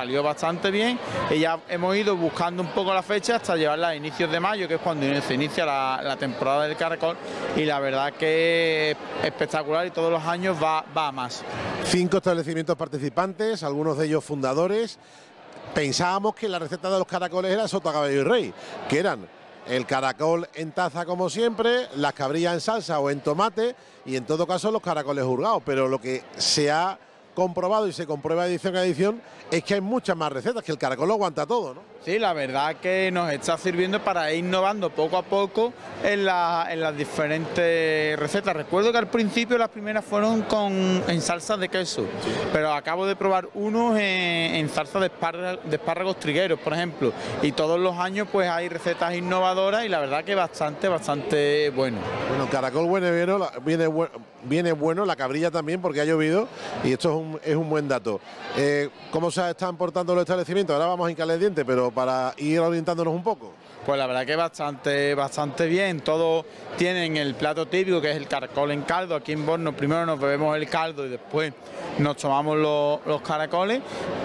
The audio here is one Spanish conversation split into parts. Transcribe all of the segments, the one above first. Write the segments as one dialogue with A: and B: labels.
A: salió bastante bien y ya hemos ido buscando un poco la fecha hasta llevarla a inicios de mayo, que es cuando se inicia la temporada del caracol, y la verdad que es espectacular y todos los años va a más.
B: 5 establecimientos participantes, algunos de ellos fundadores. Pensábamos que la receta de los caracoles era sota, caballo y rey, que eran el caracol en taza como siempre, las cabrillas en salsa o en tomate y en todo caso los caracoles hurgados, pero lo que se ha comprobado y se comprueba edición a edición es que hay muchas más recetas, que el caracol lo aguanta todo, ¿no?
A: Sí, la verdad que nos está sirviendo para ir innovando poco a poco en las diferentes recetas. Recuerdo que al principio las primeras fueron en salsa de queso, sí, pero acabo de probar unos en salsa de espárragos trigueros, por ejemplo, y todos los años pues hay recetas innovadoras y la verdad que bastante bueno.
B: Bueno, el caracol viene bueno, la cabrilla también porque ha llovido y esto es un buen dato. ¿Cómo se están portando los establecimientos? Ahora vamos a hincarle el diente, pero para ir orientándonos un poco.
A: Pues la verdad que bastante bien. Todos tienen el plato típico, que es el caracol en caldo. Aquí en Borno primero nos bebemos el caldo y después nos tomamos los caracoles,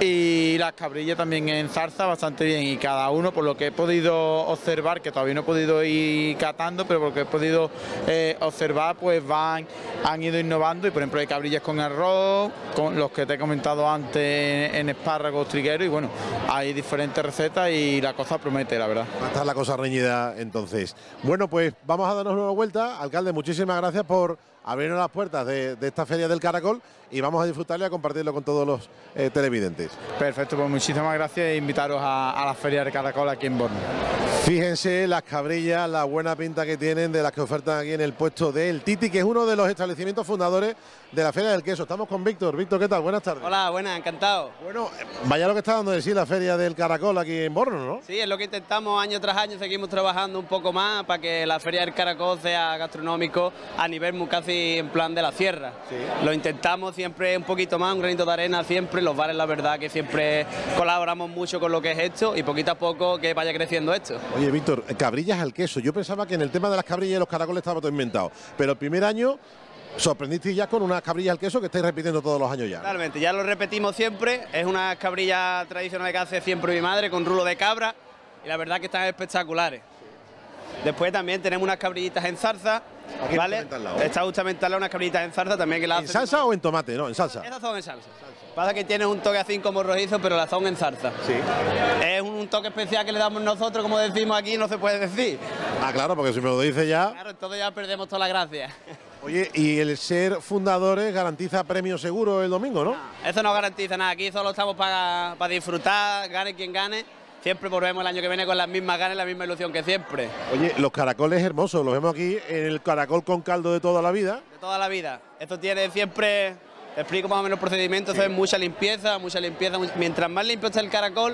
A: y las cabrillas también en salsa bastante bien, y cada uno, por lo que he podido observar, que todavía no he podido ir catando, pero por lo que he podido observar, pues han ido innovando, y por ejemplo hay cabrillas con arroz, con los que te he comentado antes en espárragos trigueros, y bueno, hay diferentes recetas y la cosa promete, la verdad.
B: Va a estar la cosa reñida entonces. Bueno, pues vamos a darnos una vuelta. Alcalde, muchísimas gracias por abrirnos las puertas de esta Feria del Caracol y vamos a disfrutarlo y a compartirlo con todos los televidentes.
A: Perfecto, pues muchísimas gracias e invitaros a la Feria del Caracol aquí en Borno.
B: Fíjense las cabrillas, la buena pinta que tienen, de las que ofertan aquí en el puesto del Titi, que es uno de los establecimientos fundadores de la Feria del Queso. Estamos con Víctor. Víctor, ¿qué tal? Buenas tardes.
C: Hola, buenas, encantado.
B: Bueno, vaya lo que está dando de sí la Feria del Caracol aquí en Borno, ¿no?
C: Sí, es lo que intentamos año tras año, seguimos trabajando un poco más para que la Feria del Caracol sea gastronómico a nivel muy casi en plan de la sierra. Sí. Lo intentamos siempre un poquito más, un granito de arena siempre, los bares la verdad que siempre colaboramos mucho con lo que es esto y poquito a poco que vaya creciendo esto.
B: Oye, Víctor, cabrillas al queso. Yo pensaba que en el tema de las cabrillas y los caracoles estaba todo inventado, pero el primer año sorprendiste ya con unas cabrillas al queso que estáis repitiendo todos los años ya.
C: Totalmente, ya lo repetimos siempre, es una cabrilla tradicional que hace siempre mi madre con rulo de cabra y la verdad que están espectaculares. Después también tenemos unas cabrillitas en salsa,
B: aquí
C: ¿vale? Está justamente al lado unas cabrillitas en salsa también que las
B: ¿En salsa o en tomate? No, en salsa.
C: Esas son en salsa. Pasa que tiene un toque así como rojizo, pero las son en salsa.
B: Sí.
C: Es un toque especial que le damos nosotros, como decimos aquí, no se puede decir.
B: Ah, claro, porque si me lo dice ya...
C: Claro, entonces ya perdemos toda la gracia.
B: Oye, y el ser fundadores garantiza premio seguro el domingo, ¿no?
C: No, eso no garantiza nada, aquí solo estamos para disfrutar, gane quien gane. Siempre volvemos el año que viene con las mismas ganas y la misma ilusión que siempre.
B: Oye, los caracoles hermosos, los vemos aquí en el caracol con caldo de toda la vida.
C: De toda la vida. Esto tiene siempre, te explico más o menos el procedimiento, eso es mucha limpieza. Mientras más limpio está el caracol,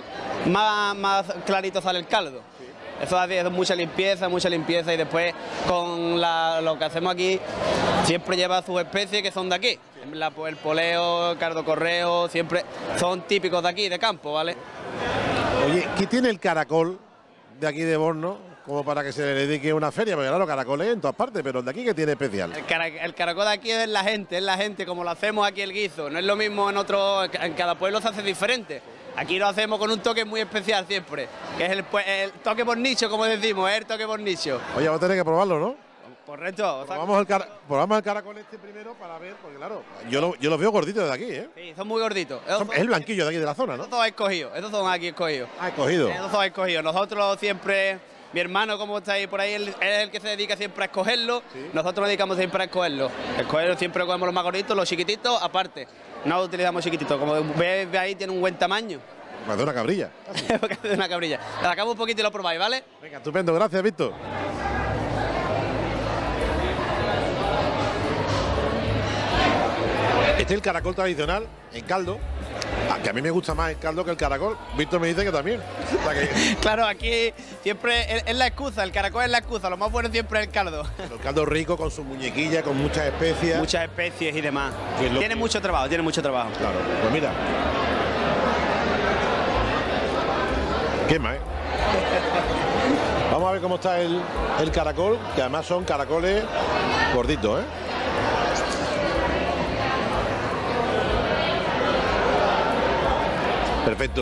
C: más clarito sale el caldo. Sí. Eso es mucha limpieza y después con lo que hacemos aquí siempre lleva sus especies que son de aquí. Sí. El poleo, el cardo correo, siempre son típicos de aquí, de campo, ¿vale?
B: Oye, ¿qué tiene el caracol de aquí de Borno como para que se le dedique una feria? Porque claro, caracoles en todas partes, pero el de aquí, ¿qué tiene especial?
C: El caracol de aquí es la gente como lo hacemos aquí el guiso. No es lo mismo en cada pueblo se hace diferente. Aquí lo hacemos con un toque muy especial siempre, que es el toque por nicho, como decimos, es el toque por nicho.
B: Oye, vamos a tener que probarlo, ¿no?
C: Correcto.
B: Probamos el caracol este primero para ver, porque claro, yo los veo gorditos desde aquí, ¿eh?
C: Sí, son muy gorditos.
B: Es el blanquillo de aquí de la zona, ¿no?
C: Esos son escogidos, esos son aquí escogidos.
B: Ah, escogidos.
C: Esos son escogidos. Nosotros siempre, mi hermano, como está ahí por ahí, él es el que se dedica siempre a escogerlo. ¿Sí? Nosotros nos dedicamos siempre a escogerlo. Escogerlo siempre cogemos los más gorditos, los chiquititos, aparte. No utilizamos chiquititos. Como ves ahí, tiene un buen tamaño.
B: Más de una cabrilla.
C: De una cabrilla. La sacamos un poquito y lo probáis, ¿vale?
B: Venga, estupendo. Gracias, Víctor. Este es el caracol tradicional en caldo, que a mí me gusta más el caldo que el caracol. Víctor me dice que también. O sea que...
C: Claro, aquí siempre es la excusa, el caracol es la excusa, lo más bueno siempre es el caldo.
B: El caldo rico con sus muñequillas, con muchas especias.
C: Muchas especies y demás. Tiene mucho trabajo, tiene mucho trabajo.
B: Claro, pues mira. Quema, ¿eh? Vamos a ver cómo está el caracol, que además son caracoles gorditos, ¿eh? Perfecto.